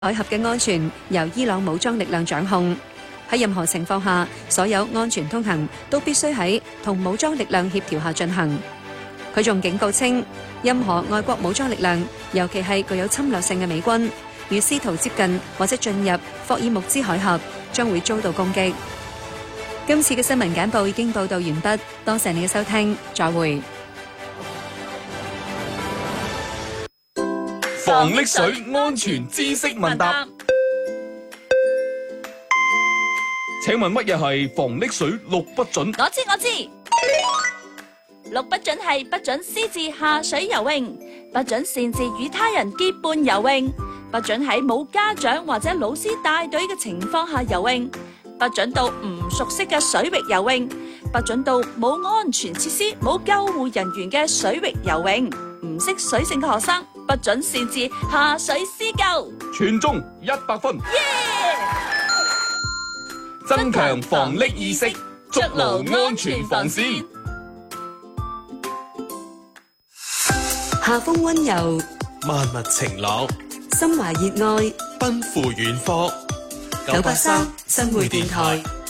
海峽嘅安全由伊朗武裝力量掌控。喺任何情況下，所有安全通行都必須喺同武裝力量協調下進行。佢仲警告稱，任何外國武裝力量，尤其係具有侵略性嘅美軍，如試圖接近或者進入霍爾木茲海峽，將會遭到攻擊。今次嘅新聞簡報已經報道完畢，多謝你嘅收聽，再會。 防溺水安全知識問答，請問乜嘢係防溺水六不准？ 我知。六不准係不准私自下水游泳，不准擅自與他人結伴游泳，不准喺冇家長或者老師帶隊嘅情況下游泳，不准到唔熟悉嘅水域游泳，不准到冇安全設施、冇救護人員嘅水域游泳。唔識水性嘅學生不准擅自下水施救。 全中100分。增強防溺意識，築牢安全防線。 夏風溫柔， 萬物晴朗， 心懷熱愛， 奔赴遠方。 983新會電台。